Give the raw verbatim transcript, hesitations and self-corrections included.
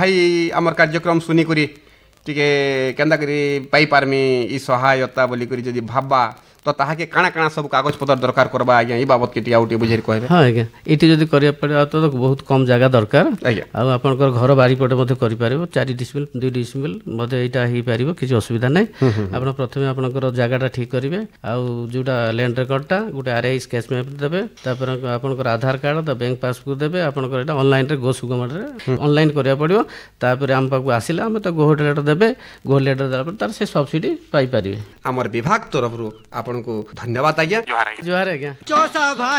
भाई आमर कार्यक्रम सुनिकरी टिके केन्दा करी पाई पारमी ई सहायता बोली करी जदि भाबा तो ताहाके काଣା काଣା सब कागज पत्र दरकार करबा आज्ञा ई बाबत के आउटे बुझेर कहबे। हाँ आज्ञा इटी जदि करिया पड़े तो बहुत कम जगह दरकार आज्ञा आ आपनकर घर बारी पटे मध्ये करि पारिबो चार डिसिमिल दो डिसिमिल मध्ये एटा ही पारिबो किछ असुविधा नै। आपण प्रथमे आपनकर जगहटा ठीक करिवे आ जोटा लैंड रिकॉर्डटा गोटे आरआई स्केच मैप देबे तापर आपनकर आधार कार्ड द बैंक पासबुक देबे आपनकर एटा ऑनलाइन रे गो सुगम रे ऑनलाइन करिया पड़िबो तापर हम पाकु आसिला हम त गोहट लेटर देबे गोहट लेटर देला पर तार से सब्सिडी पाई पारिबे। हमर विभाग तरफ रु आपन को धन्यवाद आज्ञा। जोहार आज्ञा। चौसा भाई